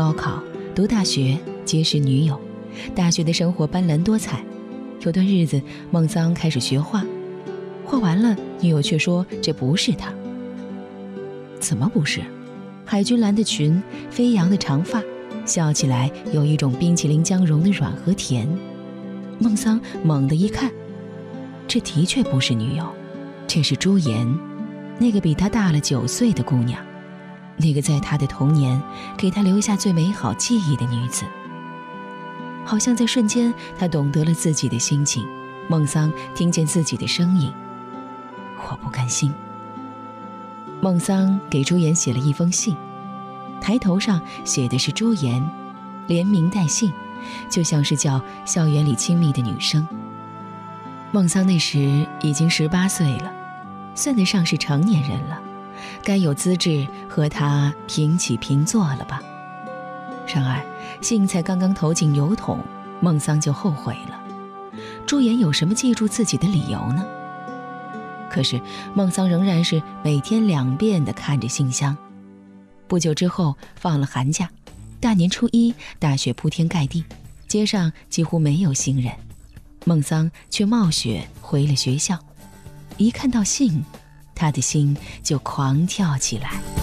高考、读大学、结识女友，大学的生活斑斓多彩。有段日子，孟桑开始学画，画完了，女友却说这不是他。怎么不是？海军蓝的裙，飞扬的长发，笑起来有一种冰淇淋姜蓉的软和甜。孟桑猛地一看，这的确不是女友，这是朱颜，那个比他大了9岁的姑娘，那个在他的童年给他留下最美好记忆的女子。好像在瞬间，他懂得了自己的心情。孟桑听见自己的声音，我不甘心。孟桑给朱颜写了一封信，抬头上写的是朱颜，连名带姓，就像是叫校园里亲密的女生。孟桑那时已经18岁了，算得上是成年人了，该有资质和他平起平坐了吧。然而信才刚刚投进邮筒，孟桑就后悔了。朱颜有什么记住自己的理由呢？可是孟桑仍然是每天2遍地看着信箱。不久之后放了寒假，大年初1，大雪铺天盖地，街上几乎没有行人。孟桑却冒雪回了学校，一看到信，他的心就狂跳起来。